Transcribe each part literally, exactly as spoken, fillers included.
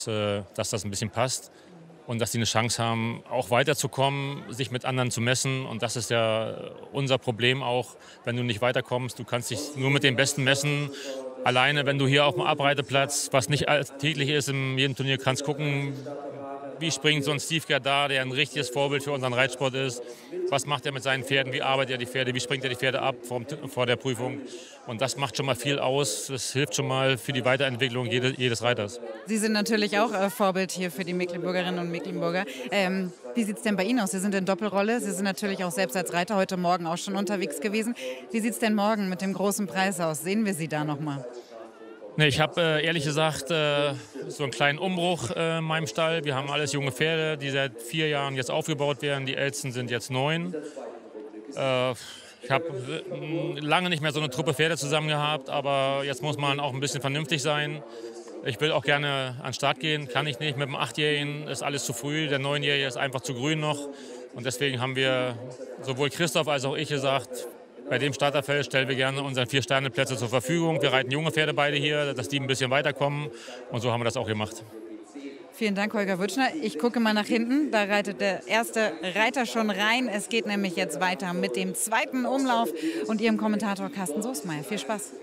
äh, dass das ein bisschen passt und dass die eine Chance haben, auch weiterzukommen, sich mit anderen zu messen. Und das ist ja unser Problem auch, wenn du nicht weiterkommst. Du kannst dich nur mit den Besten messen. Alleine, wenn du hier auf dem Abreiteplatz, was nicht alltäglich ist, in jedem Turnier kannst gucken, wie springt so ein Steve Gerdar, der ein richtiges Vorbild für unseren Reitsport ist. Was macht er mit seinen Pferden? Wie arbeitet er die Pferde? Wie springt er die Pferde ab vor, vor der Prüfung? Und das macht schon mal viel aus. Das hilft schon mal für die Weiterentwicklung jede, jedes Reiters. Sie sind natürlich auch äh, Vorbild hier für die Mecklenburgerinnen und Mecklenburger. Ähm, wie sieht es denn bei Ihnen aus? Sie sind in Doppelrolle. Sie sind natürlich auch selbst als Reiter heute Morgen auch schon unterwegs gewesen. Wie sieht es denn morgen mit dem großen Preis aus? Sehen wir Sie da noch mal? Nee, ich habe äh, ehrlich gesagt äh, so einen kleinen Umbruch äh, in meinem Stall. Wir haben alles junge Pferde, die seit vier Jahren jetzt aufgebaut werden. Die ältesten sind jetzt neun. Äh, ich habe äh, lange nicht mehr so eine Truppe Pferde zusammen gehabt, aber jetzt muss man auch ein bisschen vernünftig sein. Ich will auch gerne an den Start gehen, kann ich nicht. Mit dem Achtjährigen ist alles zu früh, der Neunjährige ist einfach zu grün noch. Und deswegen haben wir sowohl Christoph als auch ich gesagt, bei dem Starterfeld stellen wir gerne unseren Vier-Sterne-Plätze zur Verfügung. Wir reiten junge Pferde beide hier, dass die ein bisschen weiterkommen. Und so haben wir das auch gemacht. Vielen Dank, Holger Wutschner. Ich gucke mal nach hinten. Da reitet der erste Reiter schon rein. Es geht nämlich jetzt weiter mit dem zweiten Umlauf und Ihrem Kommentator Carsten Soestmeier. Viel Spaß.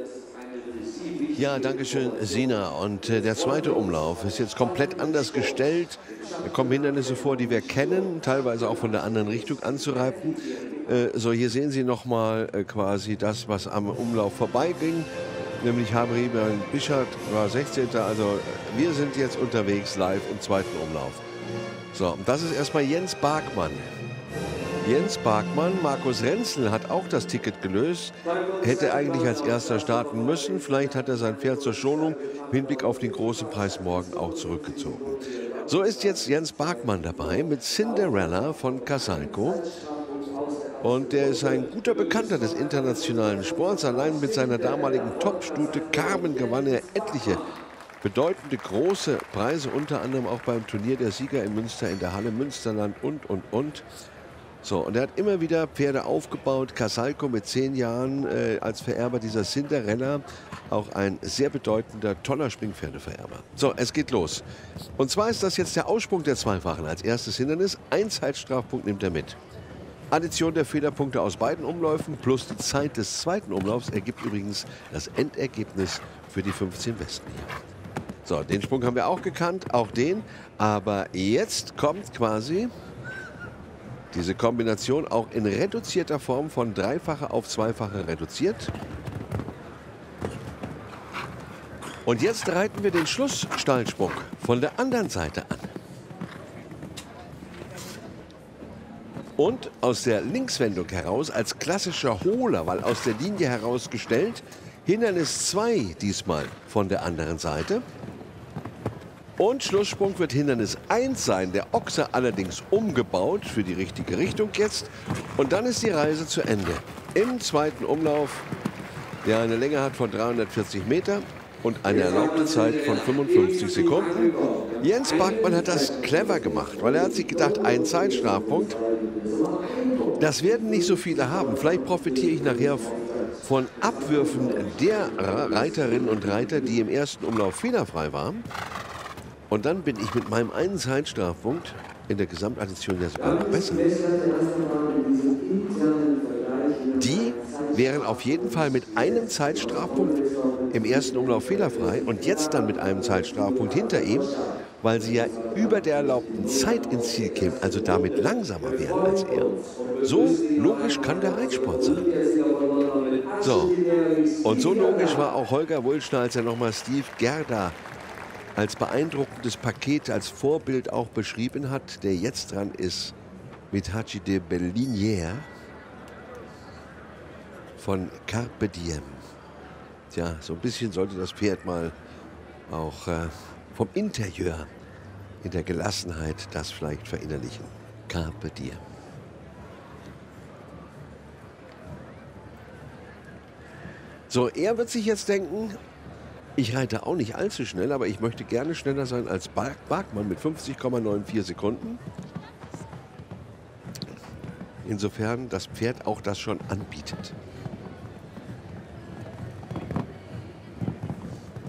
Ja, danke schön, Sina. Und äh, der zweite Umlauf ist jetzt komplett anders gestellt. Da kommen Hindernisse vor, die wir kennen, teilweise auch von der anderen Richtung anzureiten. Äh, so, hier sehen Sie nochmal äh, quasi das, was am Umlauf vorbeiging. Nämlich Habri Bischert war sechzehnter Also äh, wir sind jetzt unterwegs live im zweiten Umlauf. So, und das ist erstmal Jens Barkmann. Jens Barkmann, Markus Renzel hat auch das Ticket gelöst, hätte eigentlich als erster starten müssen. Vielleicht hat er sein Pferd zur Schonung im Hinblick auf den großen Preis morgen auch zurückgezogen. So ist jetzt Jens Barkmann dabei mit Cinderella von Casalco. Und der ist ein guter Bekannter des internationalen Sports. Allein mit seiner damaligen Top-Stute Carmen gewann er etliche bedeutende große Preise, unter anderem auch beim Turnier der Sieger in Münster, in der Halle Münsterland und, und, und. So, und er hat immer wieder Pferde aufgebaut. Casalco mit zehn Jahren äh, als Vererber dieser Cinderella. Auch ein sehr bedeutender, toller Springpferdevererber. So, es geht los. Und zwar ist das jetzt der Aussprung der Zweifachen als erstes Hindernis. Ein Zeitstrafpunkt nimmt er mit. Addition der Fehlerpunkte aus beiden Umläufen plus die Zeit des zweiten Umlaufs ergibt übrigens das Endergebnis für die fünfzehn Besten hier. So, den Sprung haben wir auch gekannt, auch den. Aber jetzt kommt quasi diese Kombination auch in reduzierter Form von dreifache auf zweifache reduziert. Und jetzt reiten wir den Schlussstallsprung von der anderen Seite an. Und aus der Linkswendung heraus als klassischer Hohler, weil aus der Linie herausgestellt, Hindernis zwei diesmal von der anderen Seite. Und Schlusssprung wird Hindernis eins sein, der Ochse allerdings umgebaut für die richtige Richtung jetzt. Und dann ist die Reise zu Ende. Im zweiten Umlauf, der eine Länge hat von dreihundertvierzig Meter und eine erlaubte Zeit von fünfundfünfzig Sekunden. Jens Barkmann hat das clever gemacht, weil er hat sich gedacht, ein Zeitstrafpunkt, das werden nicht so viele haben. Vielleicht profitiere ich nachher von Abwürfen der Reiterinnen und Reiter, die im ersten Umlauf fehlerfrei waren. Und dann bin ich mit meinem einen Zeitstrafpunkt in der Gesamtaddition ja sogar noch besser. Die wären auf jeden Fall mit einem Zeitstrafpunkt im ersten Umlauf fehlerfrei und jetzt dann mit einem Zeitstrafpunkt hinter ihm, weil sie ja über der erlaubten Zeit ins Ziel kämen, also damit langsamer wären als er. So logisch kann der Reitsport sein. So, und so logisch war auch Holger Wulschner, als er nochmal Steve Gerdar als beeindruckendes Paket, als Vorbild auch beschrieben hat, der jetzt dran ist mit Hachi de Bellinière von Carpe Diem. Tja, so ein bisschen sollte das Pferd mal auch äh, vom Interieur in der Gelassenheit das vielleicht verinnerlichen. Carpe Diem. So, er wird sich jetzt denken, ich reite auch nicht allzu schnell, aber ich möchte gerne schneller sein als Barkmann mit fünfzig Komma vierundneunzig Sekunden. Insofern das Pferd auch das schon anbietet.